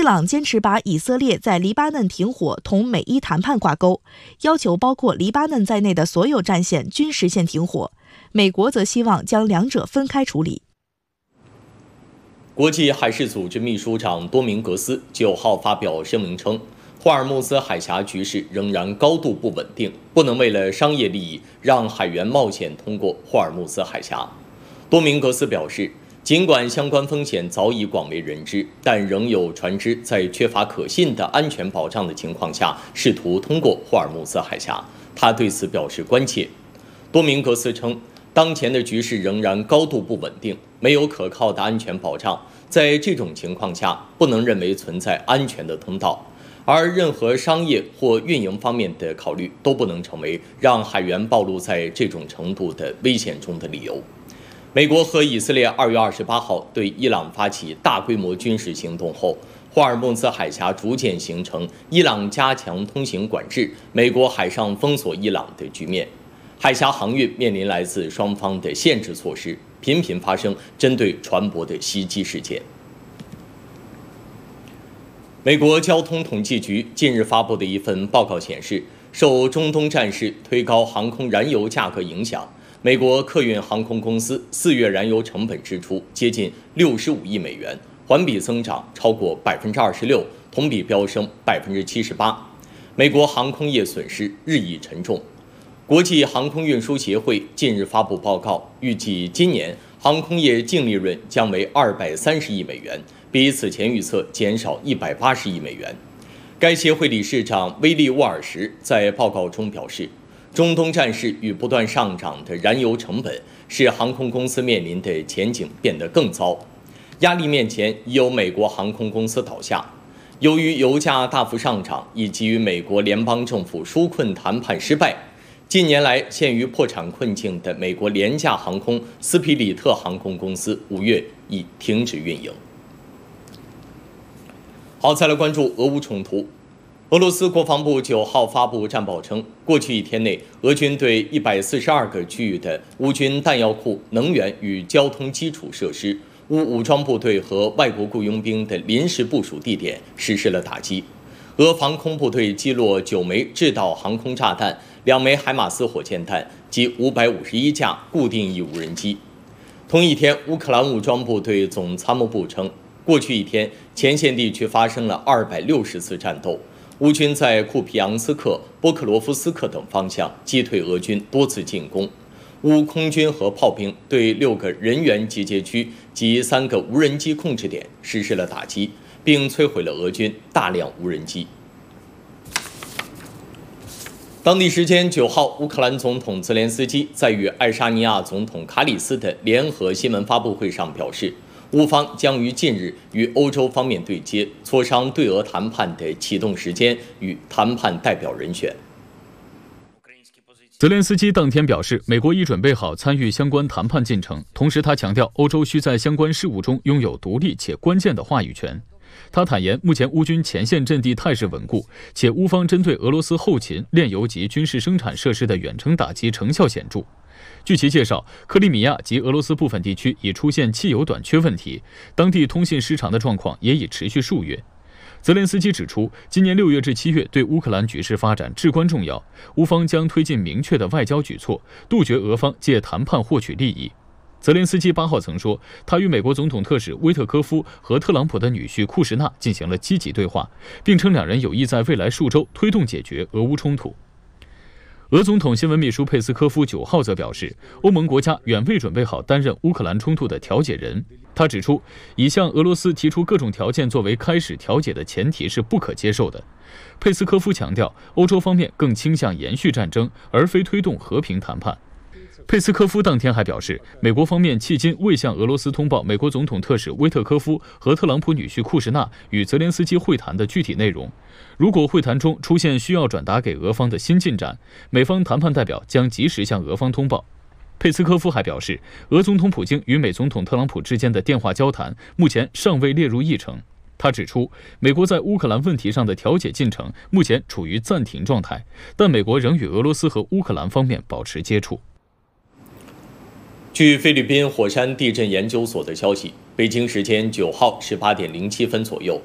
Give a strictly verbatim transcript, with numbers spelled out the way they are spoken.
朗坚持把以色列在黎巴嫩停火同美伊谈判挂钩，要求包括黎巴嫩在内的所有战线均实现停火。美国则希望将两者分开处理。 国际海事组织秘书长多明格斯九号发表声明称，霍尔木兹海峡局势仍然高度不稳定，不能为了商业利益让海员冒险通过霍尔木兹海峡。多明格斯表示，尽管相关风险早已广为人知，但仍有船只在缺乏可信的安全保障的情况下试图通过霍尔木兹海峡，他对此表示关切。多明格斯称，当前的局势仍然高度不稳定，没有可靠的安全保障，在这种情况下，不能认为存在安全的通道，而任何商业或运营方面的考虑都不能成为让海员暴露在这种程度的危险中的理由。美国和以色列二月二十八号对伊朗发起大规模军事行动后，霍尔木兹海峡逐渐形成伊朗加强通行管制、美国海上封锁伊朗的局面。海峡航运面临来自双方的限制措施，频频发生针对船舶的袭击事件。美国交通统计局近日发布的一份报告显示，受中东战事推高航空燃油价格影响，美国客运航空公司四月燃油成本支出接近六十五亿美元，环比增长超过百分之二十六，同比飙升百分之七十八。美国航空业损失日益沉重。国际航空运输协会近日发布报告，预计今年航空业净利润将为二百三十亿美元，比此前预测减少一百八十亿美元。该协会理事长威利沃尔什在报告中表示，中东战事与不断上涨的燃油成本使航空公司面临的前景变得更糟。压力面前，已有美国航空公司倒下。由于油价大幅上涨，以及与美国联邦政府纾困谈判失败，近年来陷于破产困境的美国廉价航空斯皮里特航空公司五月已停止运营。好，再来关注俄乌冲突。俄罗斯国防部九号发布战报称，过去一天内，俄军对一百四十二个区域的乌军弹药库、能源与交通基础设施、乌武装部队和外国雇佣兵的临时部署地点实施了打击。俄防空部队击落九枚制导航空炸弹、两枚海马斯火箭弹及五百五十一架固定翼无人机。同一天，乌克兰武装部队总参谋部称，过去一天，前线地区发生了二百六十次战斗。乌军在库皮扬斯克、波克罗夫斯克等方向击退俄军多次进攻。乌空军和炮兵对六个人员集结区及三个无人机控制点实施了打击，并摧毁了俄军大量无人机。当地时间九号，乌克兰总统泽连斯基在与爱沙尼亚总统卡里斯的联合新闻发布会上表示，乌方将于近日与欧洲方面对接，磋商对俄谈判的启动时间与谈判代表人选。 泽连斯基当天表示，美国已准备好参与相关谈判进程，同时他强调，欧洲需在相关事务中拥有独立且关键的话语权。他坦言，目前乌军前线阵地态势稳固，且乌方针对俄罗斯后勤、炼油及军事生产设施的远程打击成效显著。据其介绍，克里米亚及俄罗斯部分地区已出现汽油短缺问题，当地通信失常的状况也已持续数月。泽连斯基指出，今年六月至七月对乌克兰局势发展至关重要，乌方将推进明确的外交举措，杜绝俄方借谈判获取利益。泽连斯基八号曾说，他与美国总统特使威特科夫和特朗普的女婿库什纳进行了积极对话，并称两人有意在未来数周推动解决俄乌冲突。俄总统新闻秘书佩斯科夫九号则表示，欧盟国家远未准备好担任乌克兰冲突的调解人。他指出，已向俄罗斯提出各种条件作为开始调解的前提是不可接受的。佩斯科夫强调，欧洲方面更倾向延续战争，而非推动和平谈判。佩斯科夫当天还表示，美国方面迄今未向俄罗斯通报美国总统特使威特科夫和特朗普女婿库什纳与泽连斯基会谈的具体内容。如果会谈中出现需要转达给俄方的新进展，美方谈判代表将及时向俄方通报。佩斯科夫还表示，俄总统普京与美总统特朗普之间的电话交谈目前尚未列入议程。他指出，美国在乌克兰问题上的调解进程目前处于暂停状态，但美国仍与俄罗斯和乌克兰方面保持接触。 据菲律宾火山地震研究所的消息，北京时间九号十八点零七分左右，